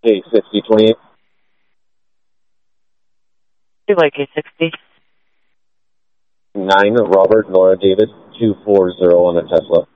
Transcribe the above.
A6028. Do like A60. 9 Robert Nora David 240 on a Tesla.